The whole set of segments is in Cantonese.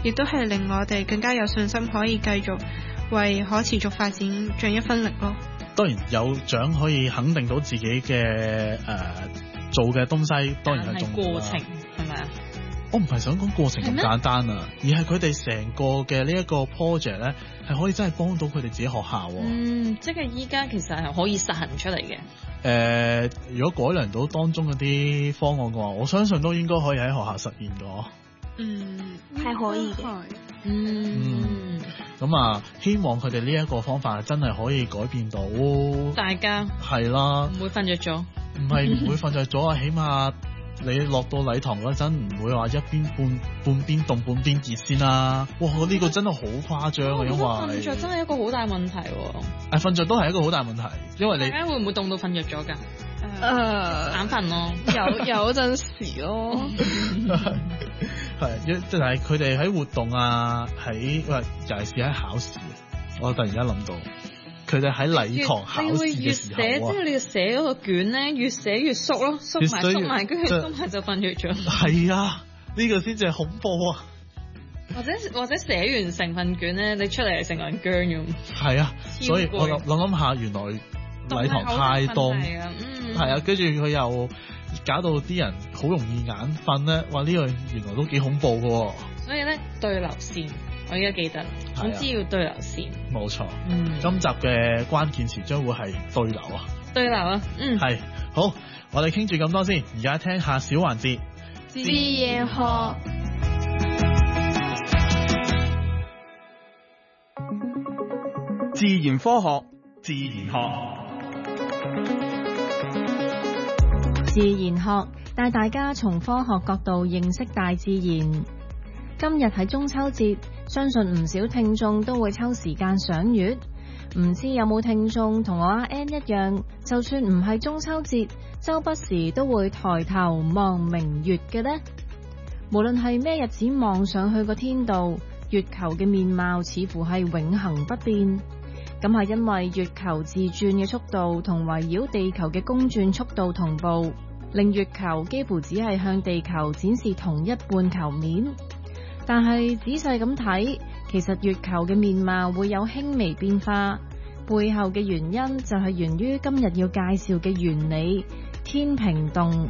亦都係令我哋更加有信心可以繼續為可持續發展盡一分力咯。 當然有獎可以肯定到自己嘅做嘅東西，當然係重要啦。 過程係咪啊？ 我唔係想講過程咁簡單啊，而係佢哋成個嘅呢一個 project 咧，係可以真係幫到佢哋自己學校。 即係依家其實係可以實行出嚟嘅。 如果改良到當中嗰啲方案嘅話，我相信都應該可以喺學校實現嘅。 係可以嘅。 咁啊，希望佢哋呢一個方法真係可以改變到大家。係啦， 唔會瞓着咗。 唔係唔會瞓着咗啊，起碼你落到禮堂嗰陣唔會話一邊半邊凍半邊熱先啦。哇！呢個真係好誇張啊，因為瞓着真係一個好大問題。 瞓着都係一個好大問題，因為你大家會唔會凍到瞓着咗㗎？眼瞓咯， 有陣時咯。 係，即係佢哋喺活動啊，尤其是喺考試，我突然間諗到，佢哋喺禮堂考試嘅時候啊， 即係你要寫嗰個卷咧，越寫越縮咯，縮埋，跟住縮埋就瞓着咗。係啊，呢個先至係恐怖啊！ 或者寫完成份卷咧，你出嚟係成個人僵咁。係啊，所以我諗下，原來禮堂太凍，係啊，跟住佢又搞到啲人好容易眼瞓咧，哇！呢個原來都幾恐怖㗎。 所以咧，對流線，我而家記得，總之要對流線。冇錯。 今集嘅關鍵詞將會係對流啊。 對流啊。 係。好，我哋傾住咁多先，而家聽下小環節。 自然學。 自然科學，自然學。 自然學帶大家從科學角度認識大自然。今日係中秋節，相信唔少聽眾都會抽時間賞月。唔知有冇聽眾同我阿 N 一樣，就算唔係中秋節，周不時都會抬頭望明月嘅呢？無論係咩日子望上去個天度，月球嘅面貌似乎係永恆不變。咁係因為月球自轉嘅速度同圍繞地球嘅公轉速度同步，令月球幾乎只係向地球展示同一半球面。但係仔細咁睇，其實月球嘅面貌會有輕微變化，背後嘅原因就係源於今日要介紹嘅原理——天平洞。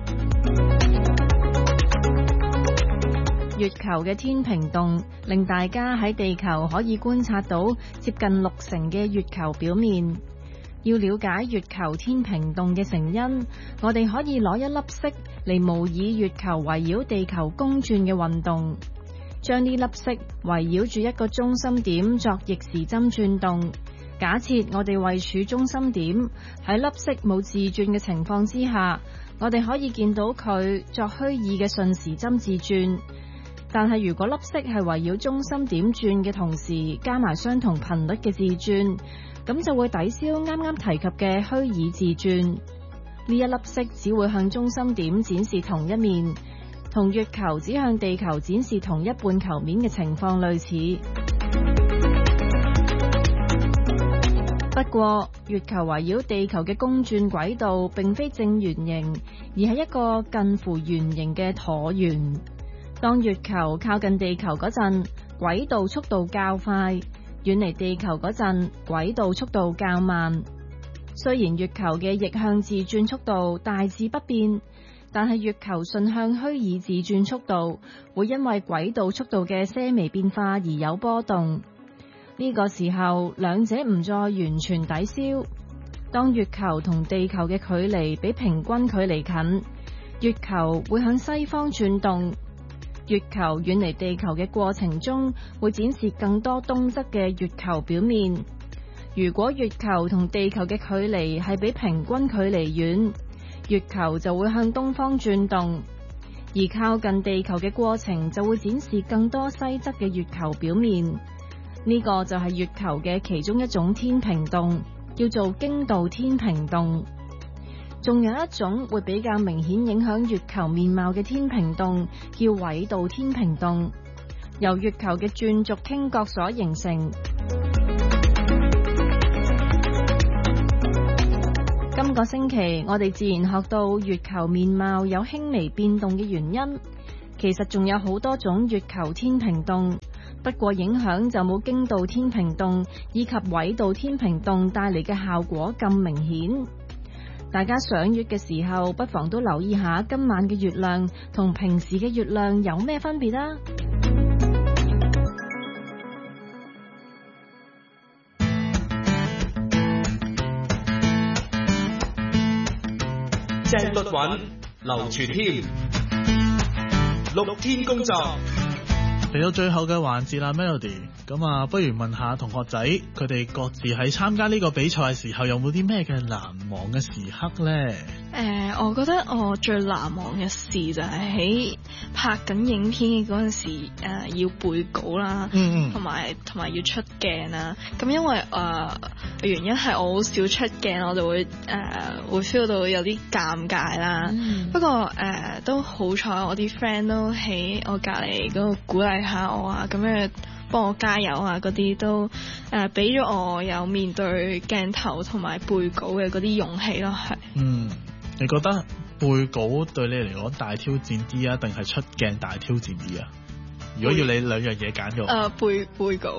月球嘅天平洞令大家喺地球可以觀察到接近60%嘅月球表面。要了解月球天平洞嘅成因，我哋可以攞一粒色嚟模擬月球圍繞地球公轉嘅運動，將呢粒色圍繞住一個中心點作逆時針轉動。假設我哋位處中心點，喺粒色冇自轉嘅情況之下，我哋可以見到佢作虛擬嘅順時針自轉。但係如果粒色係圍繞中心點轉嘅同時加埋相同頻率嘅自轉，咁就會抵消啱啱提及嘅虛擬自轉。呢一粒色只會向中心點展示同一面，同月球只向地球展示同一半球面嘅情況類似。不過月球圍繞地球嘅公轉軌道並非正圓形，而係一個近乎圓形嘅橢圓。當月球靠近地球嗰陣，軌道速度較快；遠離地球嗰陣，軌道速度較慢。雖然月球嘅逆向自轉速度大致不變，但係月球順向虛擬自轉速度會因為軌道速度嘅些微變化而有波動。呢個時候，兩者唔再完全抵消。當月球同地球嘅距離比平均距離近，月球會向西方轉動。月球遠離地球嘅過程中，會展示更多東側嘅月球表面。如果月球同地球嘅距離係比平均距離遠，月球就會向東方轉動；而靠近地球嘅過程就會展示更多西側嘅月球表面。呢個就係月球嘅其中一種天平洞，叫做經度天平洞。仲有一種會比較明顯影響月球面貌嘅天平洞，叫緯度天平洞，由月球嘅轉軸傾角所形成。今個星期我哋自然學到月球面貌有輕微變動嘅原因，其實仲有好多種月球天平洞， 不過影響就冇經度天平洞以及緯度天平洞帶嚟嘅效果咁明顯。大家賞月嘅時候，不妨都留意下今晚嘅月亮同平時嘅月亮有咩分別啊！ 鄭律韻、劉傳謙，六天工作。 嚟到最後嘅環節啦 ，Melody， 咁啊，不如問下同學仔，佢哋各自喺參加呢個比賽嘅時候，有冇啲咩嘅難忘嘅時刻呢？ 我覺得我最難忘嘅事就係喺拍緊影片嘅嗰陣時，要背稿啦，同埋要出鏡啦。咁因為原因係我好少出鏡，我就會 feel 到有啲尷尬啦。不過都好彩，我啲 friend 都喺我隔離嗰度鼓勵下我啊，咁樣幫我加油啊，嗰啲都俾咗我有面對鏡頭同埋背稿嘅嗰啲勇氣咯，係。 你覺得背稿對你嚟講大挑戰啲啊，定係出鏡大挑戰啲啊？如果要你兩樣嘢揀嘅話， 背稿。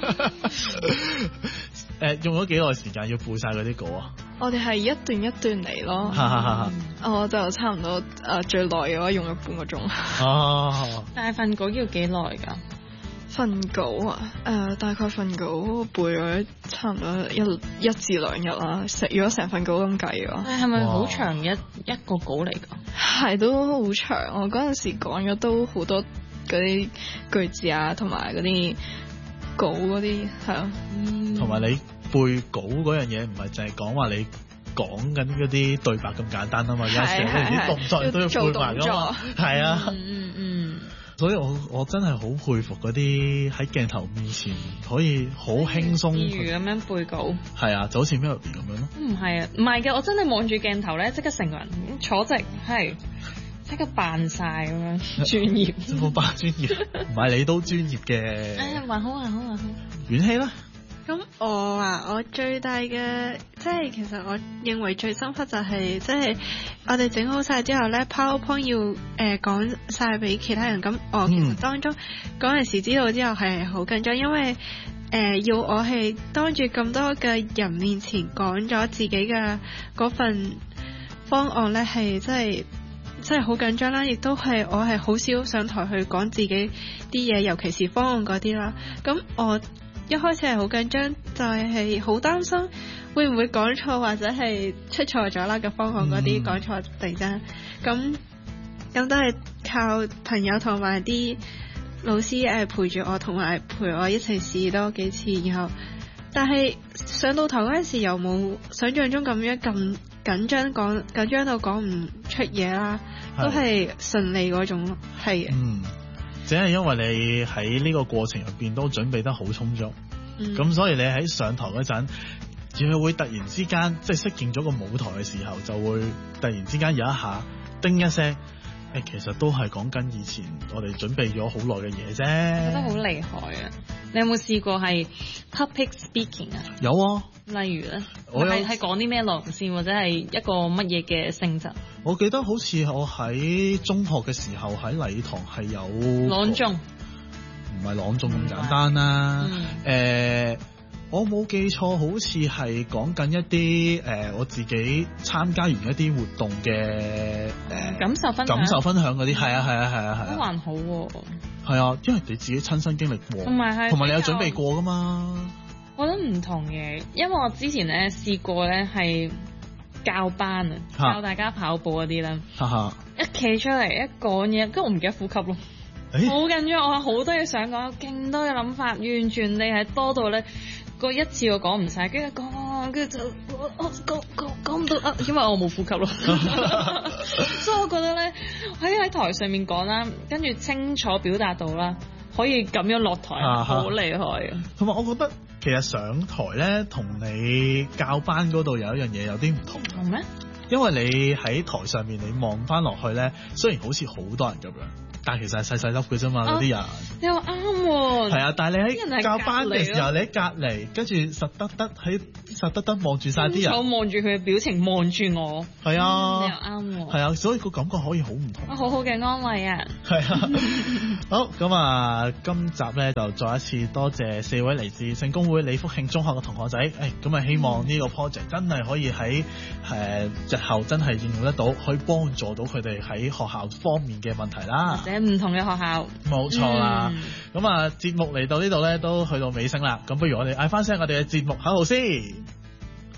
用咗幾耐時間要背晒嗰啲稿啊？ 我哋係一段一段嚟咯。我就差唔多最耐嘅話用咗半個鐘。 但係份稿要幾耐㗎？ 份稿啊，大概份稿背咗差唔多一至兩日啦。如果成份稿咁計嘅話， 係咪好長一個稿嚟㗎？ 係都好長。我嗰陣時講咗都好多嗰啲句子啊，同埋嗰啲稿嗰啲係咯。 同埋你背稿嗰樣嘢唔係淨係講話你講緊嗰啲對白咁簡單啊嘛，有時你啲動作都要背埋㗎嘛。係啊。所以我真係好佩服嗰啲喺鏡頭面前可以好輕鬆咁樣背稿。 係啊，就好似 Melody 咁樣咯。 唔係啊，唔係嘅，我真係望住鏡頭咧，即刻成個人坐直，係即刻扮晒咁樣專業。 冇扮專業，唔係你都專業嘅。 還好。 元氣啦。 咁我最大嘅即係其實我認為最深刻就係即係我哋整好晒之後咧 PowerPoint 要講晒俾其他人。咁我其實當中嗰陣時知道之後係好緊張，因為要我係當住咁多嘅人面前講咗自己嘅嗰份方案咧，係真係好緊張啦，亦都係我係好少上台去講自己啲嘢，尤其是方案嗰啲啦。咁我一開始係好緊張，就係好擔心會唔會講錯或者係出錯咗啦，個方案嗰啲講錯突然間，咁都係靠朋友同埋啲老師陪住我，同埋陪我一齊試多幾次，然後但係上到台嗰陣時又冇想象中咁樣咁緊張到講唔出嘢啦，都係順利嗰種咯，係嘅。 只係因為你喺呢個過程入邊都準備得好充足，咁所以你喺上台嗰陣，只係會突然之間即係適應咗個舞台嘅時候，就會突然之間有一下叮一聲，其實都係講緊以前我哋準備咗好耐嘅嘢啫。 覺得好厲害啊！你有冇試過係 public speaking 啊？ 有啊。 例如咧，係講啲咩內容先，或者係一個乜嘢嘅性質？ 我記得好似我喺中學嘅時候喺禮堂係有朗誦， 唔係朗誦咁簡單啦。我冇記錯，好似係講緊一啲我自己參加完一啲活動嘅感受分享嗰啲，係啊， 都還好喎。 係啊，因為你自己親身經歷過，同埋你有準備過噶嘛。 我覺得唔同嘅，因為我之前咧試過咧係教班啊，教大家跑步嗰啲啦，一企出嚟一講嘢，跟住我唔記得呼吸咯，好緊張，我有好多嘢想講，勁多嘅諗法，完全你係多到咧個一次我講唔晒，跟住講，跟住就講唔到，因為我冇呼吸咯，所以我覺得咧喺台上面講啦，跟住清楚表達到啦，可以咁樣落台，好厲害啊！ 同埋我覺得其實上台咧同你教班嗰度有一樣嘢有啲唔同。 係咩？ 因為你喺台上面你望翻落去咧，雖然好似好多人咁樣，但係其實係細細粒嘅啫嘛，嗰啲人。 你話啱喎。係啊，但係你喺教班嘅時候，你喺隔離，跟住實得望住晒啲人。 我望住佢嘅表情，望住我。 係啊。 你又啱喎。 係啊，所以個感覺可以好唔同。 好好嘅安慰啊。 係啊。 好，咁啊，今集咧就再一次多謝4位嚟自聖公會李福慶中學嘅同學仔，咁啊希望呢個 project 真係可以喺日後真係應用得到，可以幫助到佢哋喺學校方面嘅問題啦， 或者唔同嘅學校。 冇錯啦。咁啊節目嚟到呢度咧都去到尾聲啦，咁不如我哋嗌翻聲我哋嘅節目口號先。